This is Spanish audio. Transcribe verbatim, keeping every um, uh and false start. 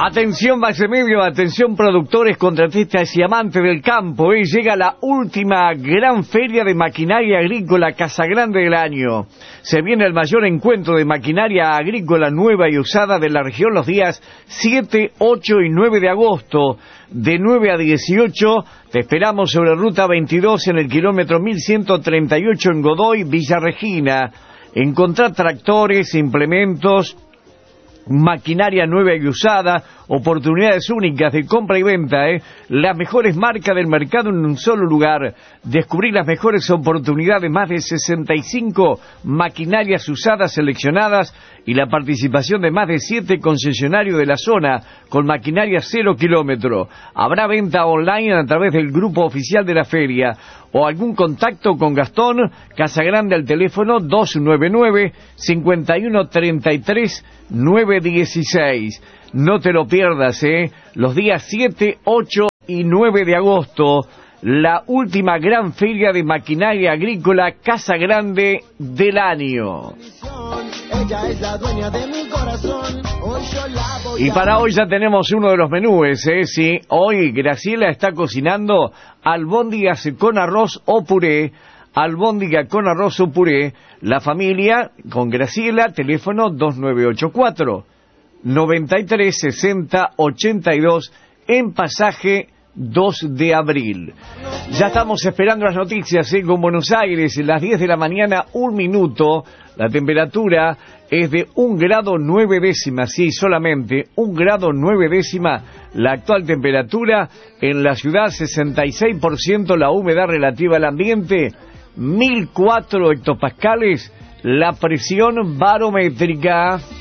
Atención base medio, atención productores, contratistas y amantes del campo, ¿eh? Llega la última gran feria de maquinaria agrícola Casagrande del año. Se viene el mayor encuentro de maquinaria agrícola nueva y usada de la región los días siete, ocho y nueve de agosto, de nueve a dieciocho. Te esperamos sobre ruta veintidós en el kilómetro mil ciento treinta y ocho en Godoy, Villa Regina. Encontrá tractores, implementos, maquinaria nueva y usada, oportunidades únicas de compra y venta, ¿eh? Las mejores marcas del mercado en un solo lugar. Descubrir las mejores oportunidades, más de sesenta y cinco maquinarias usadas seleccionadas y la participación de más de siete concesionarios de la zona con maquinaria cero kilómetro. Habrá venta online a través del grupo oficial de la feria o algún contacto con Gastón Casagrande al teléfono dos nueve nueve, cinco uno tres tres, nueve uno seis. No te lo pierdas, ¿eh? Los días siete, ocho y nueve de agosto, la última gran feria de maquinaria agrícola Casagrande del año. Ella es la dueña de mi corazón. Hoy yo la voy y para hoy ya tenemos uno de los menúes, ¿eh? Sí, hoy Graciela está cocinando albóndigas con arroz o puré. Albóndiga con arroz o puré. La familia con Graciela, teléfono dos nueve ocho cuatro, noventa y tres, sesenta, ochenta y dos, en pasaje dos de abril. Ya estamos esperando las noticias, ¿eh? Con Buenos Aires, las diez de la mañana, un minuto. La temperatura es de un grado nueve décimas, sí, solamente un grado nueve décimas. La actual temperatura en la ciudad, sesenta y seis por ciento la humedad relativa al ambiente, mil cuatro hectopascales la presión barométrica.